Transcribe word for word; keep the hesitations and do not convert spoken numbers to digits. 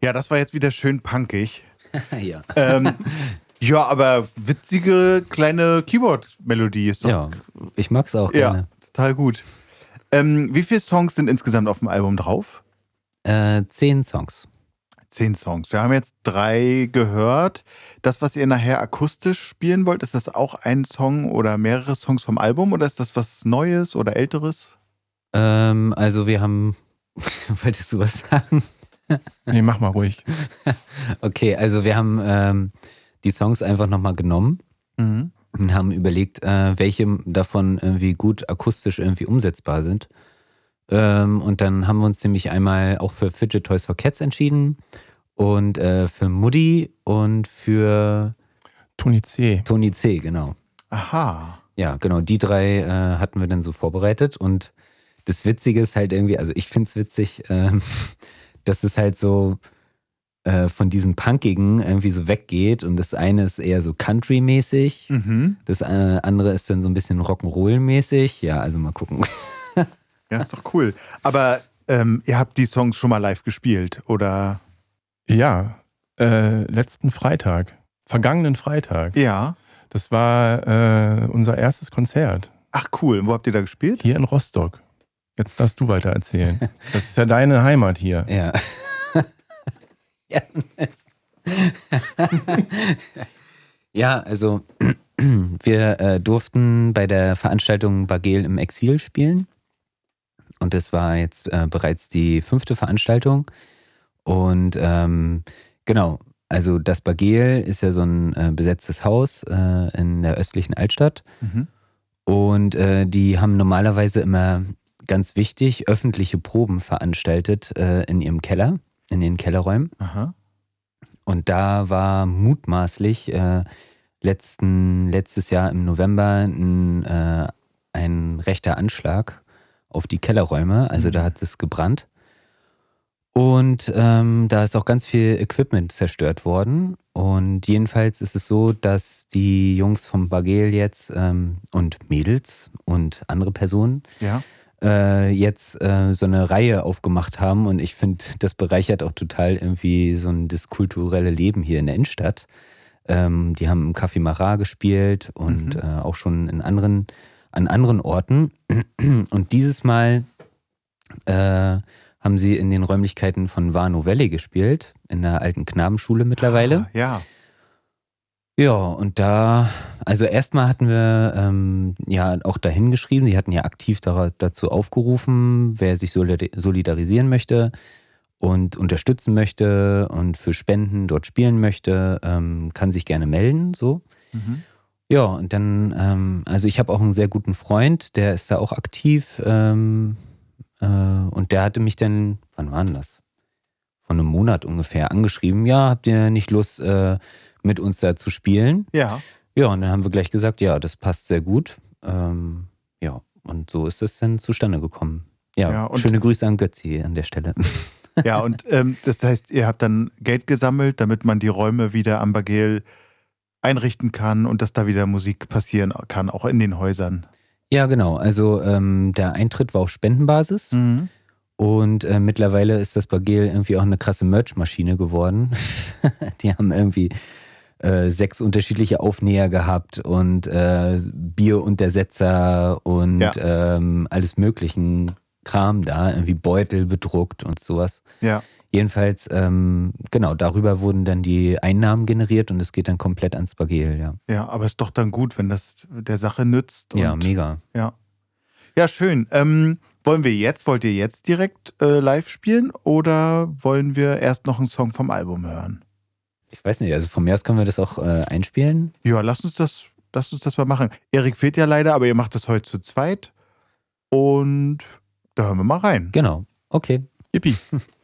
Ja, das war jetzt wieder schön punkig. ja. Ähm, ja, aber witzige kleine Keyboard-Melodie ist doch. Ja, ich mag's auch Ja, gerne. total gut. Ähm, wie viele Songs sind insgesamt auf dem Album drauf? Äh, zehn Songs. Zehn Songs. Wir haben jetzt drei gehört. Das, was ihr nachher akustisch spielen wollt, ist das auch ein Song oder mehrere Songs vom Album oder ist das was Neues oder Älteres? Ähm, also wir haben, wolltest du was sagen? Nee, mach mal ruhig. Okay, also wir haben ähm, die Songs einfach nochmal genommen Mhm. und haben überlegt, äh, welche davon irgendwie gut akustisch irgendwie umsetzbar sind. Ähm, und dann haben wir uns nämlich einmal auch für Fidget Toys for Cats entschieden und äh, für Muddy und für Toni C. Toni C, genau. Aha. Ja, genau, die drei äh, hatten wir dann so vorbereitet und das Witzige ist halt irgendwie, also ich find's witzig, ähm, dass es halt so äh, von diesem Punkigen irgendwie so weggeht und das eine ist eher so Country-mäßig, Mhm. das äh, andere ist dann so ein bisschen Rock'n'Roll-mäßig, ja, also mal gucken. Ja, ist doch cool. Aber ähm, ihr habt die Songs schon mal live gespielt, oder? Ja, äh, letzten Freitag, vergangenen Freitag. Ja. Das war äh, unser erstes Konzert Ach cool. Wo habt ihr da gespielt? hier in Rostock. Jetzt darfst du weiter erzählen. Das ist ja deine Heimat hier. Ja. ja. ja, also wir äh, durften bei der Veranstaltung Bagel im Exil spielen. Und das war jetzt äh, bereits die fünfte Veranstaltung. Und ähm, genau, also das Bagel ist ja so ein äh, besetztes Haus äh, in der östlichen Altstadt. Mhm. Und äh, die haben normalerweise immer ganz wichtig öffentliche Proben veranstaltet äh, in ihrem Keller, in den Kellerräumen. Aha. Und da war mutmaßlich äh, letzten, letztes Jahr im November ein, äh, ein rechter Anschlag auf die Kellerräume. Also da hat es gebrannt. Und ähm, da ist auch ganz viel Equipment zerstört worden. Und jedenfalls ist es so, dass die Jungs vom Bagel jetzt ähm, und Mädels und andere Personen Ja. äh, jetzt äh, so eine Reihe aufgemacht haben. Und ich finde, das bereichert auch total irgendwie so ein, das kulturelle Leben hier in der Innenstadt. Ähm, die haben im Café Marat gespielt und Mhm. äh, auch schon in anderen, an anderen Orten. Und dieses Mal äh, haben sie in den Räumlichkeiten von Warnow Valley gespielt, in der alten Knabenschule mittlerweile. Ah, ja. Ja, und da, also erstmal hatten wir ähm, ja auch dahin geschrieben, sie hatten ja aktiv da, dazu aufgerufen, wer sich solidarisieren möchte und unterstützen möchte und für Spenden dort spielen möchte, ähm, kann sich gerne melden, so. Mhm. Ja, und dann, ähm, also ich habe auch einen sehr guten Freund, der ist da auch aktiv ähm, äh, und der hatte mich dann, wann war denn das? Von einem Monat ungefähr angeschrieben, ja, habt ihr nicht Lust, äh, mit uns da zu spielen? Ja. Ja, und dann haben wir gleich gesagt, ja, das passt sehr gut. Ähm, ja, und so ist es dann zustande gekommen. Ja, Ja, und- schöne Grüße an Götzi an der Stelle. Ja, und ähm, das heißt, ihr habt dann Geld gesammelt, damit man die Räume wieder am Bagel einrichten kann und dass da wieder Musik passieren kann, auch in den Häusern. Ja, genau. Also ähm, der Eintritt war auf Spendenbasis. Mhm. Und äh, mittlerweile ist das Bagel irgendwie auch eine krasse Merch-Maschine geworden. Die haben irgendwie äh, sechs unterschiedliche Aufnäher gehabt und äh, Bieruntersetzer und Ja. ähm, alles möglichen Kram da, irgendwie Beutel bedruckt und sowas. Ja. Jedenfalls, ähm, genau, darüber wurden dann die Einnahmen generiert und es geht dann komplett ans Bagel, ja. Ja, aber ist doch dann gut, wenn das der Sache nützt. Und, Ja, mega. Ja, ja schön. Ähm, wollen wir jetzt, wollt ihr jetzt direkt äh, live spielen oder wollen wir erst noch einen Song vom Album hören? Ich weiß nicht, also von mir aus können wir das auch äh, einspielen. Ja, lass uns das, lass uns das mal machen. Erik fehlt ja leider, aber ihr macht das heute zu zweit. Und da hören wir mal rein. Genau, okay. Yippie.